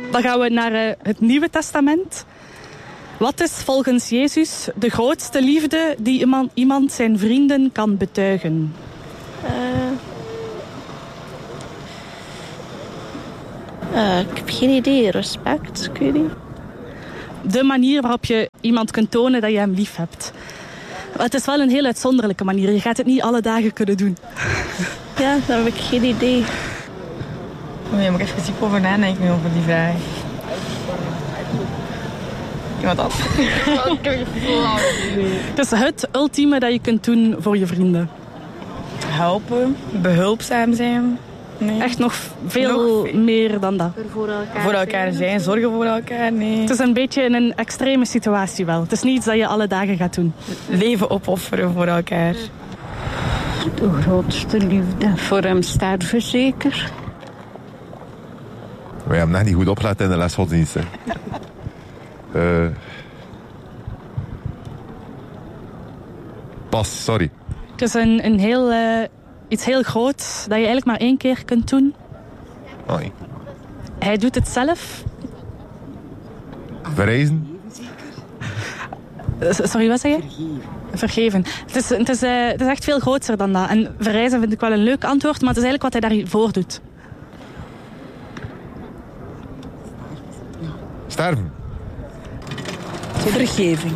Dan gaan we naar het Nieuwe Testament. Wat is volgens Jezus de grootste liefde die iemand zijn vrienden kan betuigen? Ik heb geen idee. Respect, ik weet niet. De manier waarop je iemand kunt tonen dat je hem lief hebt. Maar het is wel een heel uitzonderlijke manier. Je gaat het niet alle dagen kunnen doen. Ja, dan heb ik geen idee. Oh, je moet even diep over nadenken over die vraag. Iemand anders? Het is het ultieme dat je kunt doen voor je vrienden. Helpen, behulpzaam zijn. Nee. Echt nog veel meer dan dat. Voor elkaar zijn, zorgen voor elkaar, nee. Het is een beetje een extreme situatie wel. Het is niet iets dat je alle dagen gaat doen. Leven opofferen voor elkaar. De grootste liefde. Voor hem sterven zeker. We hebben net niet goed opgelet in de lesgodsdienst. Pas, sorry. Het is een heel, iets heel groots dat je eigenlijk maar 1 keer kunt doen. Hoi. Hij doet het zelf. Verreizen? Sorry, wat zeg je? Vergeven. Het is echt veel groter dan dat. En verreizen vind ik wel een leuk antwoord, maar het is eigenlijk wat hij daarvoor doet. Sterven? Vergeving.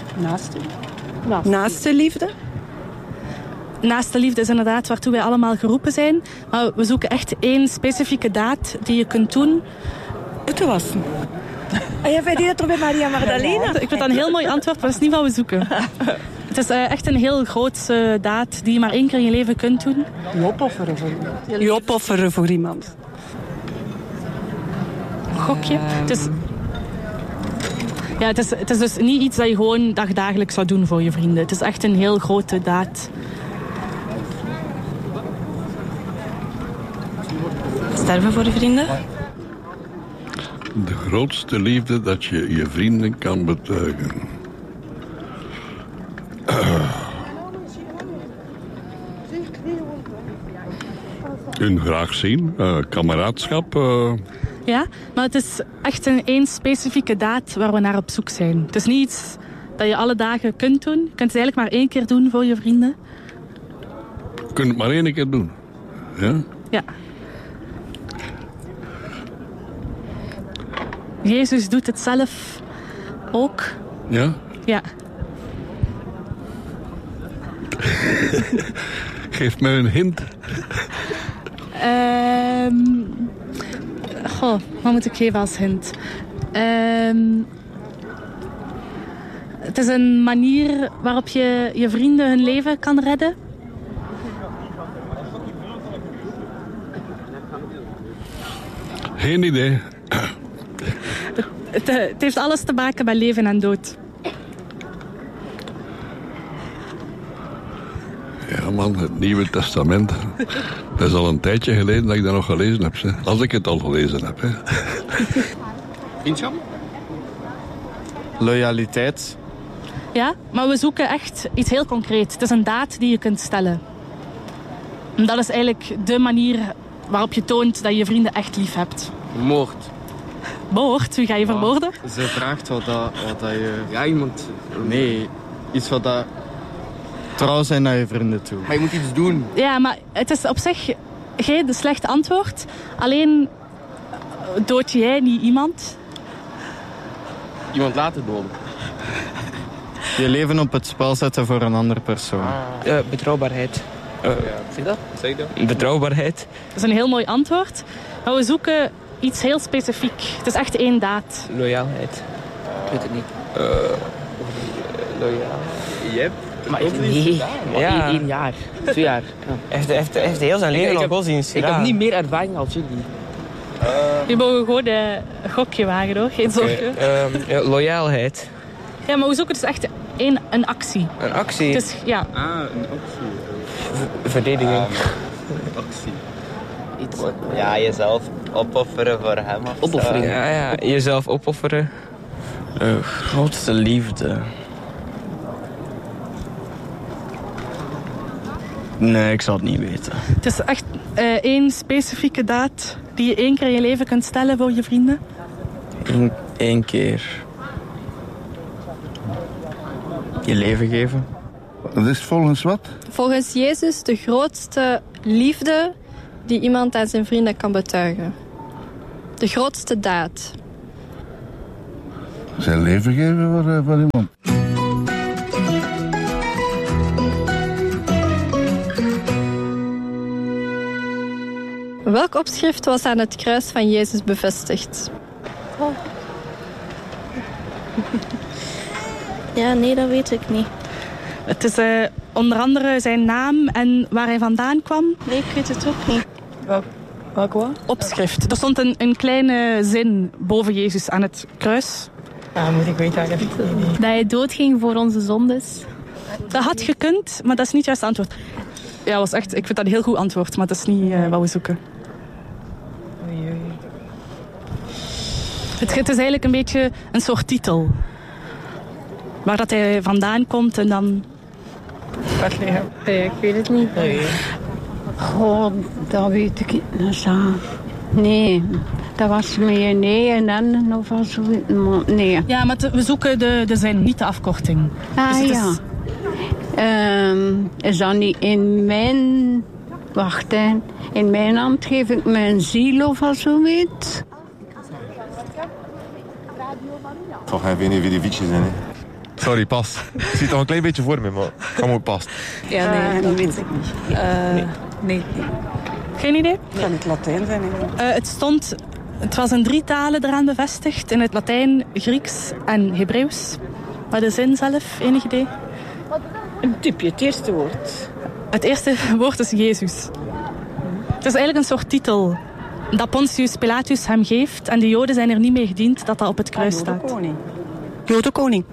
Naaste liefde? Naaste liefde is inderdaad waartoe wij allemaal geroepen zijn. Maar we zoeken echt 1 specifieke daad die je kunt doen. Voeten wassen. En jij deed dat toch bij Maria Magdalena? Ik vind dat een heel mooi antwoord, maar dat is niet wat we zoeken. Het is echt een heel grootse daad die je maar 1 keer in je leven kunt doen. Je opofferen voor iemand. Je opofferen voor iemand. Gokje. Het is dus niet iets dat je gewoon dagelijks zou doen voor je vrienden. Het is echt een heel grote daad. Sterven voor je vrienden? De grootste liefde dat je je vrienden kan betuigen. Hun graag zien, kameraadschap. Ja, maar het is echt een 1 specifieke daad waar we naar op zoek zijn. Het is niet iets dat je alle dagen kunt doen. Je kunt het eigenlijk maar 1 keer doen voor je vrienden. Je kunt het maar 1 keer doen. Ja? Ja. Jezus doet het zelf ook. Ja? Ja. Geef mij een hint. Wat moet ik geven als hint? Het is een manier waarop je je vrienden hun leven kan redden. Geen idee. Het heeft alles te maken met leven en dood. Ja man, het Nieuwe Testament. Dat is al een tijdje geleden dat ik dat nog gelezen heb. Hè. Als ik het al gelezen heb. Hè. Vriendschap? Loyaliteit. Ja, maar we zoeken echt iets heel concreets. Het is een daad die je kunt stellen. En dat is eigenlijk de manier waarop je toont dat je je vrienden echt lief hebt. Moord. Moord? Wie ga je vermoorden? Ze vraagt wat je... Ja, iemand... Nee, iets wat dat... Trouw zijn naar je vrienden toe. Maar je moet iets doen. Ja, maar het is op zich geen slecht antwoord. Alleen dood jij niet iemand. Iemand laten doden. Je leven op het spel zetten voor een andere persoon. Betrouwbaarheid. Zeg dat? Zeg dat? Betrouwbaarheid. Dat is een heel mooi antwoord. Maar we zoeken iets heel specifiek. Het is echt 1 daad. Loyaalheid. Ik weet het niet. Loyaal. Yep. Maar nee. Ja. 1 jaar. 2 jaar. Hij heeft heel zijn leven nog godsdienst gedaan. Ik heb niet meer ervaring als jullie. Je mogen gewoon een gokje wagen, hoor. Geen zorgen. Loyaalheid. Ja, maar we zoeken dus echt een actie. Een actie? Dus, ja. Een actie. Verdediging. Actie. Iets. Ja, jezelf opofferen voor hem. Opoffering. Ja, jezelf opofferen. Grootste liefde. Nee, ik zal het niet weten. Het is echt 1 specifieke daad die je 1 keer in je leven kunt stellen voor je vrienden. Eén keer. Je leven geven. Dat is volgens wat? Volgens Jezus de grootste liefde die iemand aan zijn vrienden kan betuigen. De grootste daad. Zijn leven geven voor iemand. Welk opschrift was aan het kruis van Jezus bevestigd? Oh. Ja, nee, dat weet ik niet. Het is onder andere zijn naam en waar hij vandaan kwam. Nee, ik weet het ook niet. Welk wat? Opschrift. Er stond een kleine zin boven Jezus aan het kruis. Ja, moet ik weten. Dat hij doodging voor onze zondes. Dat had gekund, maar dat is niet juist het antwoord. Ja, was echt, ik vind dat een heel goed antwoord, maar dat is niet wat we zoeken. Het is eigenlijk een beetje een soort titel. Waar dat hij vandaan komt en dan... Bethlehem. Nee, ik weet het niet. Nee. Goh, dat weet ik niet. Nee, dat was meer nee en dan of zo. Nee. Ja, maar we zoeken de zin, niet de afkorting. Ah dus ja. Is dat niet in mijn... Wacht, hè. In mijn hand geef ik mijn ziel of zoiets? Toch even niet wie die fietsjes zijn, hè. Sorry, pas. Ik zie het nog een klein beetje voor me, maar kom ook past. Ja, nee, dat weet ik niet. Nee. Geen idee? Het kan het Latijn zijn. Het was in 3 talen eraan bevestigd. In het Latijn, Grieks en Hebreeuws. Maar de zin zelf, enig idee? Een typje, het eerste woord. Het eerste woord is Jezus. Het is eigenlijk een soort titel dat Pontius Pilatus hem geeft. En de Joden zijn er niet mee gediend dat dat op het kruis staat. Jodenkoning.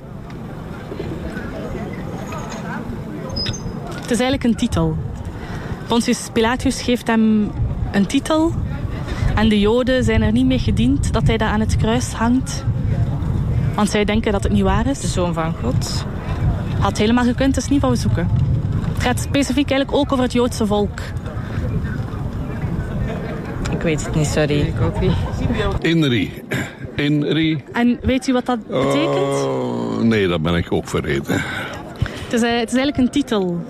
Het is eigenlijk een titel. Pontius Pilatus geeft hem een titel. En de Joden zijn er niet mee gediend dat hij dat aan het kruis hangt. Want zij denken dat het niet waar is. De Zoon van God. Had helemaal gekund, dat is niet wat we zoeken. Het gaat specifiek eigenlijk ook over het Joodse volk. Ik weet het niet, sorry. Ik ook niet. Inri. En weet u wat dat betekent? Nee, dat ben ik ook vergeten. Het is eigenlijk een titel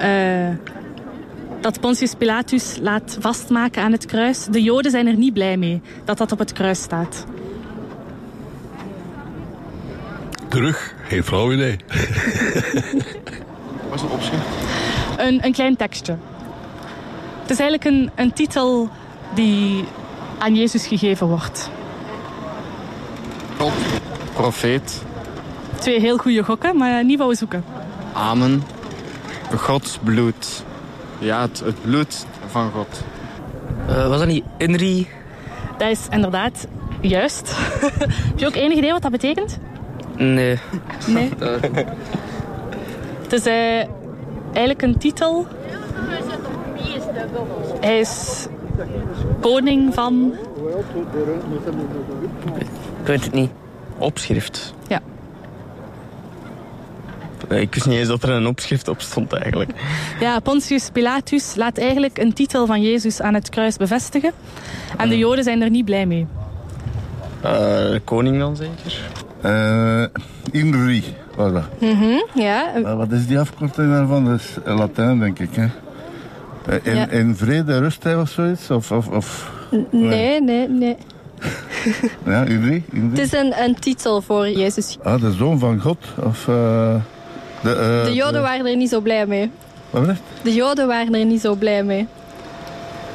dat Pontius Pilatus laat vastmaken aan het kruis. De Joden zijn er niet blij mee dat dat op het kruis staat. Terug? Geen flauw idee. Wat is het opschrift? Een klein tekstje. Het is eigenlijk een titel die aan Jezus gegeven wordt. God, profeet. 2 heel goede gokken, maar niet wat we zoeken. Amen. Gods bloed. Ja, het bloed van God. Was dat niet Inri? Dat is inderdaad juist. Heb je ook enig idee wat dat betekent? Nee. Nee. Het is eigenlijk een titel. Hij is koning van... Ik weet het niet. Opschrift. Ja. Ik wist niet eens dat er een opschrift op stond eigenlijk. Ja, Pontius Pilatus laat eigenlijk een titel van Jezus aan het kruis bevestigen. En de Joden zijn er niet blij mee. Koning dan zeker? Inri was dat. Ja. Wat is die afkorting daarvan? Dat is Latijn, denk ik. Hè? In vrede rust hij of zoiets? Of... Nee. Ja, Inri? Het is een titel voor Jezus. Ah, de Zoon van God? Of... de Joden waren er niet zo blij mee. Wat is het? De Joden waren er niet zo blij mee.